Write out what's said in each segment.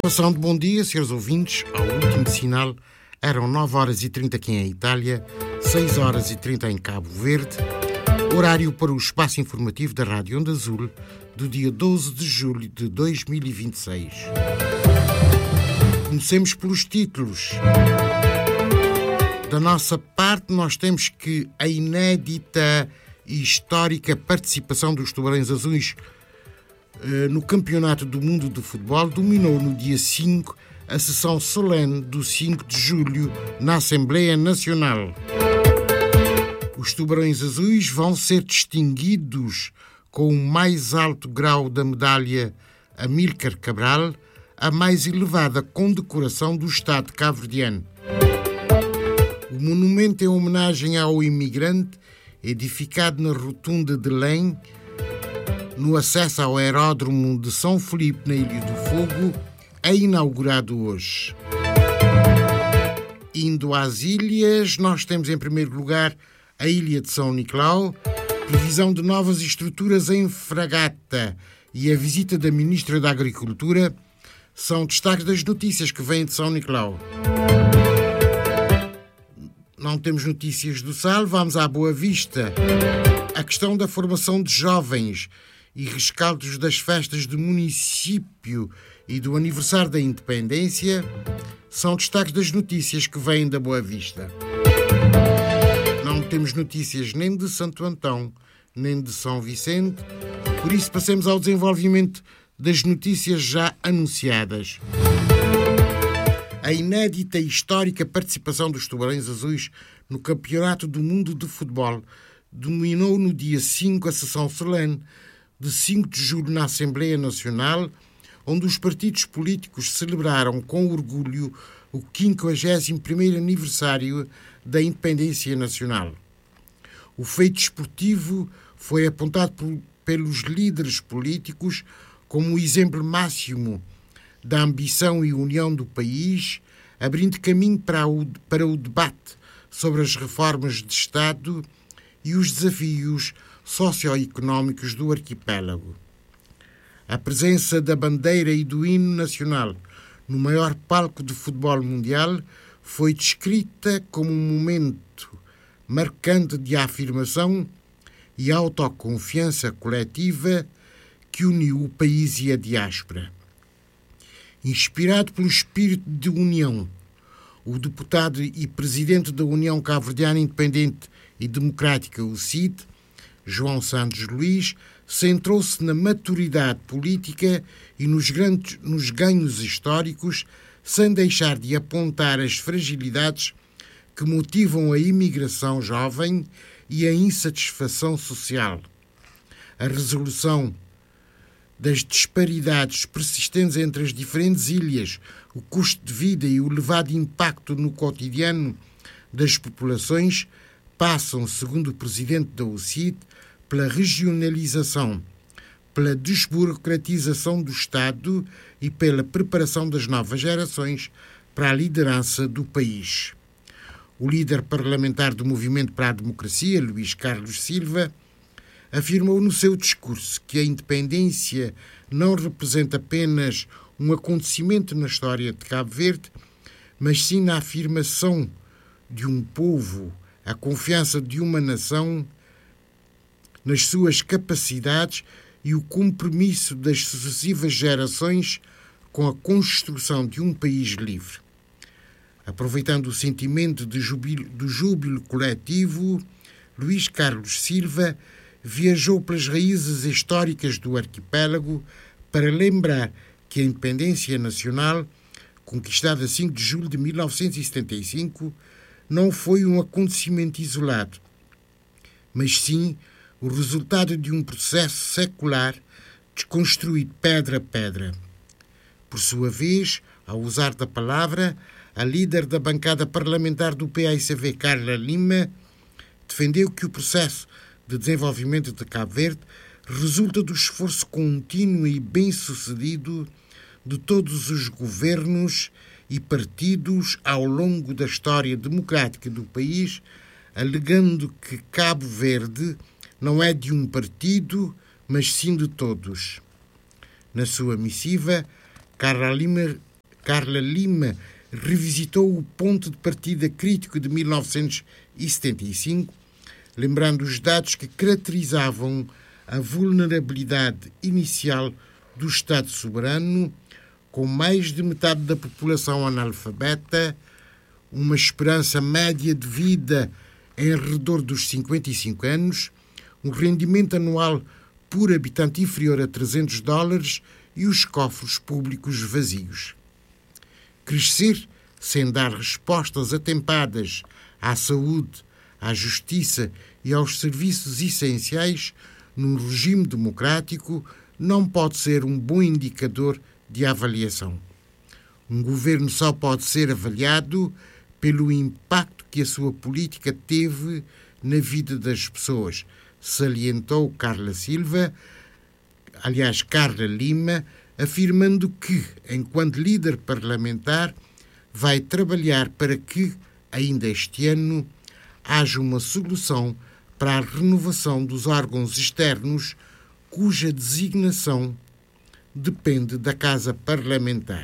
Participação de bom dia, senhores ouvintes. Ao último sinal, eram 9 horas e 30 aqui em Itália, 6 horas e 30 em Cabo Verde. Horário para o espaço informativo da Rádio Onda Azul do dia 12 de julho de 2026. Comecemos pelos títulos. Da nossa parte, nós temos que a inédita e histórica participação dos Tubarões Azuis no Campeonato do Mundo de Futebol dominou no dia 5 a sessão solene do 5 de julho na Assembleia Nacional. Os Tubarões Azuis vão ser distinguidos com o mais alto grau da medalha Amílcar Cabral, a mais elevada condecoração do Estado cabo-verdiano. O monumento é homenagem ao imigrante, edificado na rotunda de Lém, no acesso ao aeródromo de São Felipe, na Ilha do Fogo, é inaugurado hoje. Indo às ilhas, nós temos em primeiro lugar a Ilha de São Nicolau, previsão de novas estruturas em Fragata e a visita da Ministra da Agricultura são destaques das notícias que vêm de São Nicolau. Não temos notícias do Sal, vamos à Boa Vista. A questão da formação de jovens e rescaldos das festas do município e do aniversário da independência são destaques das notícias que vêm da Boa Vista. Não temos notícias nem de Santo Antão, nem de São Vicente, por isso passemos ao desenvolvimento das notícias já anunciadas. A inédita e histórica participação dos Tubarões Azuis no Campeonato do Mundo de Futebol dominou no dia 5 a sessão solene de 5 de julho na Assembleia Nacional, onde os partidos políticos celebraram com orgulho o 51º aniversário da independência nacional. O feito esportivo foi apontado pelos líderes políticos como o exemplo máximo da ambição e união do país, abrindo caminho para o debate sobre as reformas de Estado e os desafios socioeconómicos do arquipélago. A presença da bandeira e do hino nacional no maior palco de futebol mundial foi descrita como um momento marcante de afirmação e autoconfiança coletiva que uniu o país e a diáspora. Inspirado pelo espírito de união, o deputado e presidente da União Cabo-Verdiana Independente e Democrática, o CID, João Santos Luís, centrou-se na maturidade política e nos ganhos históricos, sem deixar de apontar as fragilidades que motivam a imigração jovem e a insatisfação social. A resolução das disparidades persistentes entre as diferentes ilhas, o custo de vida e o elevado impacto no cotidiano das populações passam, segundo o presidente da UCID, pela regionalização, pela desburocratização do Estado e pela preparação das novas gerações para a liderança do país. O líder parlamentar do Movimento para a Democracia, Luís Carlos Silva, afirmou no seu discurso que a independência não representa apenas um acontecimento na história de Cabo Verde, mas sim na afirmação de um povo, a confiança de uma nação nas suas capacidades e o compromisso das sucessivas gerações com a construção de um país livre. Aproveitando o sentimento do júbilo coletivo, Luís Carlos Silva viajou pelas raízes históricas do arquipélago para lembrar que a independência nacional, conquistada a 5 de julho de 1975, não foi um acontecimento isolado, mas sim o resultado de um processo secular desconstruído pedra a pedra. Por sua vez, ao usar da palavra, a líder da bancada parlamentar do PAICV, Carla Lima, defendeu que o processo de desenvolvimento de Cabo Verde resulta do esforço contínuo e bem-sucedido de todos os governos e partidos ao longo da história democrática do país, alegando que Cabo Verde não é de um partido, mas sim de todos. Na sua missiva, Carla Lima Carla Lima revisitou o ponto de partida crítico de 1975, lembrando os dados que caracterizavam a vulnerabilidade inicial do Estado soberano, com mais de metade da população analfabeta, uma esperança média de vida em redor dos 55 anos, um rendimento anual por habitante inferior a $300 e os cofres públicos vazios. Crescer sem dar respostas atempadas à saúde, à justiça e aos serviços essenciais num regime democrático não pode ser um bom indicador de avaliação. Um governo só pode ser avaliado pelo impacto que a sua política teve na vida das pessoas, salientou Carla Lima, afirmando que, enquanto líder parlamentar, vai trabalhar para que, ainda este ano, haja uma solução para a renovação dos órgãos externos cuja designação depende da Casa Parlamentar.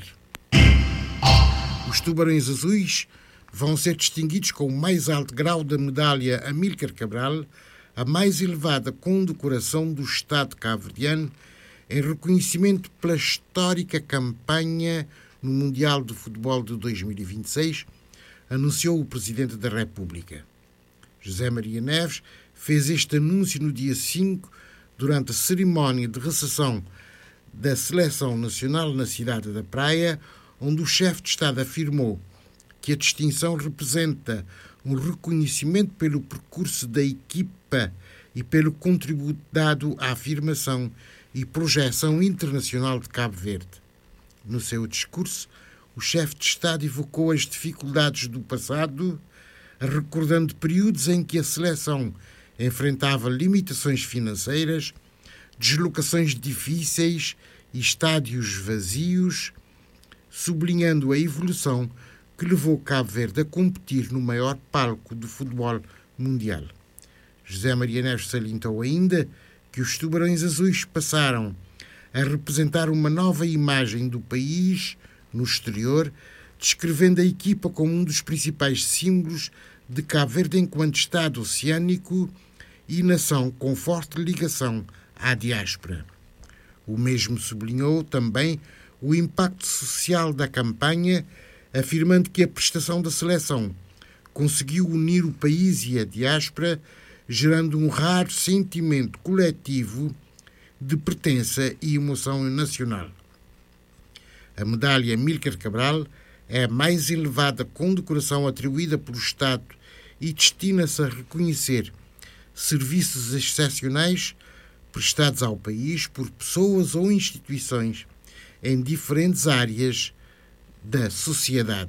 Os Tubarões Azuis vão ser distinguidos com o mais alto grau da medalha Amílcar Cabral, a mais elevada condecoração do Estado cabo-verdiano, em reconhecimento pela histórica campanha no Mundial de Futebol de 2026, anunciou o Presidente da República. José Maria Neves fez este anúncio no dia 5, durante a cerimónia de recepção da Seleção Nacional na cidade da Praia, onde o chefe de Estado afirmou que a distinção representa um reconhecimento pelo percurso da equipa e pelo contributo dado à afirmação e projeção internacional de Cabo Verde. No seu discurso, o chefe de Estado evocou as dificuldades do passado, recordando períodos em que a seleção enfrentava limitações financeiras, deslocações difíceis e estádios vazios, sublinhando a evolução que levou Cabo Verde a competir no maior palco do futebol mundial. José Maria Neves salientou ainda que os Tubarões Azuis passaram a representar uma nova imagem do país no exterior, descrevendo a equipa como um dos principais símbolos de Cabo Verde enquanto Estado oceânico e nação com forte ligação à diáspora. O mesmo sublinhou também o impacto social da campanha, afirmando que a prestação da seleção conseguiu unir o país e a diáspora, gerando um raro sentimento coletivo de pertença e emoção nacional. A medalha Amílcar Cabral é a mais elevada condecoração atribuída pelo Estado e destina-se a reconhecer serviços excepcionais prestados ao país por pessoas ou instituições em diferentes áreas da sociedade.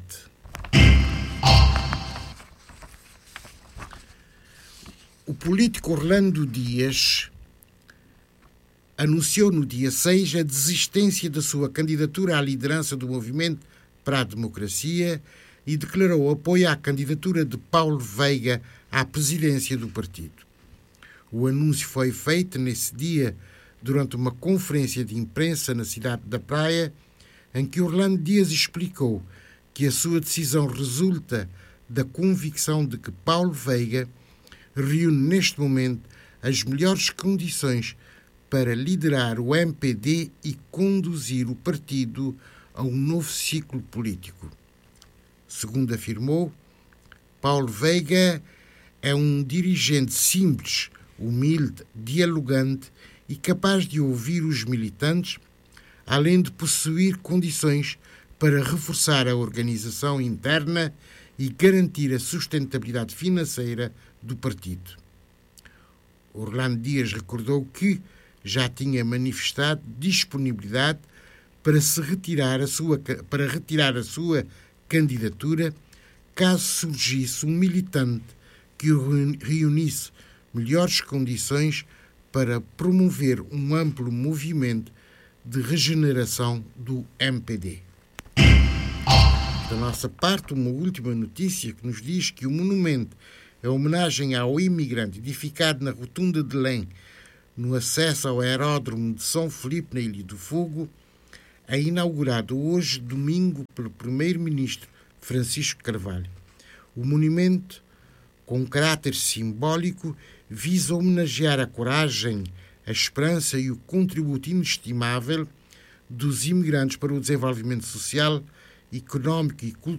O político Orlando Dias anunciou no dia 6 a desistência da sua candidatura à liderança do Movimento para a Democracia e declarou apoio à candidatura de Paulo Veiga à presidência do partido. O anúncio foi feito nesse dia durante uma conferência de imprensa na cidade da Praia, em que Orlando Dias explicou que a sua decisão resulta da convicção de que Paulo Veiga reúne neste momento as melhores condições para liderar o MPD e conduzir o partido a um novo ciclo político. Segundo afirmou, Paulo Veiga é um dirigente simples, humilde, dialogante e capaz de ouvir os militantes, além de possuir condições para reforçar a organização interna e garantir a sustentabilidade financeira do partido. Orlando Dias recordou que já tinha manifestado disponibilidade para retirar a sua candidatura caso surgisse um militante que reunisse melhores condições para promover um amplo movimento de regeneração do MPD. Da nossa parte, uma última notícia que nos diz que o monumento é homenagem ao imigrante edificado na Rotunda de Lém, no acesso ao aeródromo de São Filipe, na Ilha do Fogo, é inaugurado hoje, domingo, pelo primeiro-ministro Francisco Carvalho. O monumento, com caráter simbólico, visa homenagear a coragem, a esperança e o contributo inestimável dos imigrantes para o desenvolvimento social, económico e cultural